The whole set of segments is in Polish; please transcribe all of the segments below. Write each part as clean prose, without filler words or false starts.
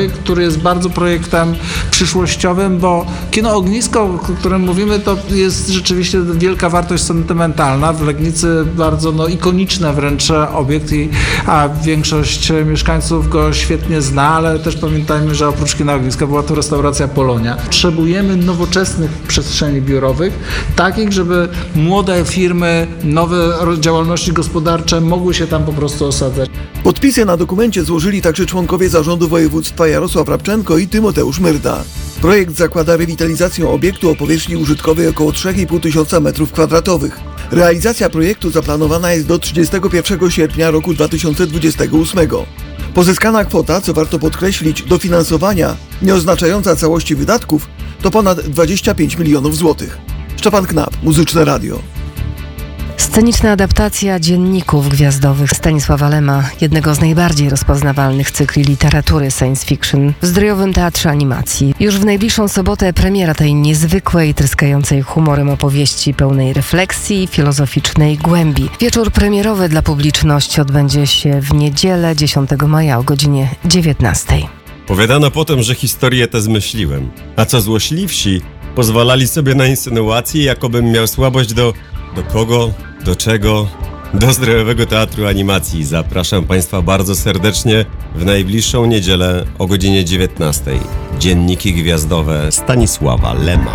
projekt, który jest bardzo projektem przyszłościowym, bo kino Ognisko, o którym mówimy, to jest rzeczywiście wielka wartość sentymentalna. W Legnicy bardzo ikoniczny wręcz obiekt, a większość mieszkańców go świetnie zna, ale też pamiętajmy, że oprócz kina Ogniska była to restauracja Polonia. Potrzebujemy nowoczesnych przestrzeni biurowych, takich, żeby młode firmy, nowe działalności gospodarcze mogły się tam po prostu osadzać. Podpisy na dokumencie złożyli także członkowie zarządu województwa Jarosław Rabczenko i Tymoteusz Myrda. Projekt zakłada rewitalizację obiektu o powierzchni użytkowej około 3,5 tysiąca m2. Realizacja projektu zaplanowana jest do 31 sierpnia roku 2028. Pozyskana kwota, co warto podkreślić, dofinansowania, nie oznaczająca całości wydatków, to ponad 25 milionów złotych. Szczepan Knap, Muzyczne Radio. Sceniczna adaptacja Dzienników Gwiazdowych Stanisława Lema, jednego z najbardziej rozpoznawalnych cykli literatury science fiction w Zdrojowym Teatrze Animacji. Już w najbliższą sobotę premiera tej niezwykłej, tryskającej humorem opowieści pełnej refleksji i filozoficznej głębi. Wieczór premierowy dla publiczności odbędzie się w niedzielę 10 maja o godzinie 19. Powiadano potem, że historię tę zmyśliłem, a co złośliwsi pozwalali sobie na insynuacje, jakobym miał słabość do kogo, do czego, do Zdrojowego Teatru Animacji. Zapraszam Państwa bardzo serdecznie w najbliższą niedzielę o godzinie 19. Dzienniki Gwiazdowe Stanisława Lema.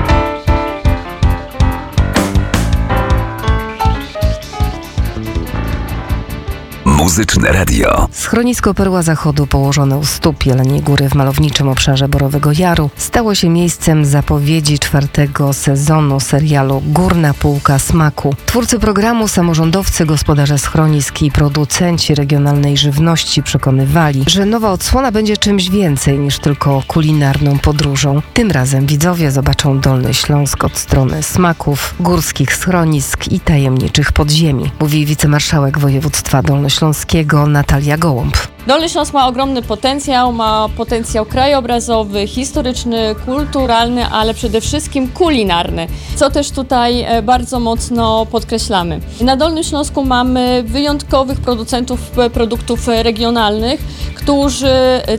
Muzyczne Radio. Schronisko Perła Zachodu położone u stóp Jeleniej Góry w malowniczym obszarze Borowego Jaru stało się miejscem zapowiedzi 4. sezonu serialu Górna Półka Smaku. Twórcy programu, samorządowcy, gospodarze schronisk i producenci regionalnej żywności przekonywali, że nowa odsłona będzie czymś więcej niż tylko kulinarną podróżą. Tym razem widzowie zobaczą Dolny Śląsk od strony smaków, górskich schronisk i tajemniczych podziemi, mówi wicemarszałek województwa dolnośląskiego Natalia Gołąb. Dolny Śląsk ma ogromny potencjał, ma potencjał krajobrazowy, historyczny, kulturalny, ale przede wszystkim kulinarny, co też tutaj bardzo mocno podkreślamy. Na Dolnym Śląsku mamy wyjątkowych producentów produktów regionalnych, którzy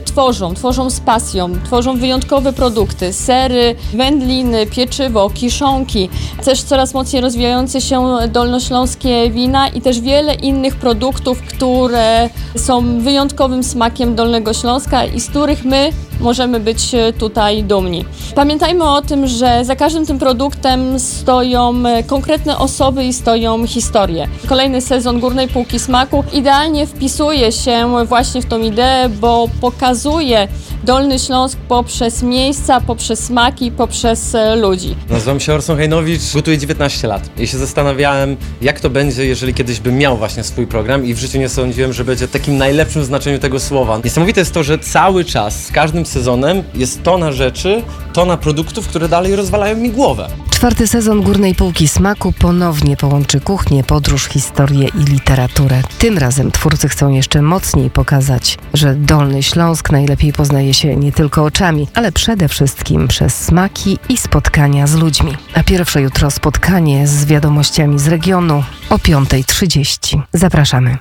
tworzą z pasją, tworzą wyjątkowe produkty, sery, wędliny, pieczywo, kiszonki, też coraz mocniej rozwijające się dolnośląskie wina i też wiele innych produktów, które są wyjątkowym smakiem Dolnego Śląska i z których my możemy być tutaj dumni. Pamiętajmy o tym, że za każdym tym produktem stoją konkretne osoby i stoją historie. Kolejny sezon Górnej Półki Smaku idealnie wpisuje się właśnie w tą ideę, bo pokazuje Dolny Śląsk poprzez miejsca, poprzez smaki, poprzez ludzi. Nazywam się Orson Hejnowicz, gotuję 19 lat i się zastanawiałem, jak to będzie, jeżeli kiedyś bym miał właśnie swój program i w życiu nie sądziłem, że będzie w takim najlepszym znaczeniu tego słowa. Niesamowite jest to, że cały czas, z każdym sezonem jest tona rzeczy, tona produktów, które dalej rozwalają mi głowę. 4. sezon Górnej Półki Smaku ponownie połączy kuchnię, podróż, historię i literaturę. Tym razem twórcy chcą jeszcze mocniej pokazać, że Dolny Śląsk najlepiej poznaje się nie tylko oczami, ale przede wszystkim przez smaki i spotkania z ludźmi. A pierwsze jutro spotkanie z wiadomościami z regionu o 5:30. Zapraszamy.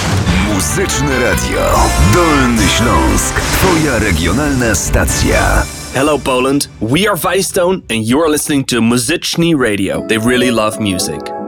Muzyczne Radio. Dolny Śląsk. Twoja regionalna stacja. Hello Poland, we are Firestone and you're listening to Muzyczne Radio. They really love music.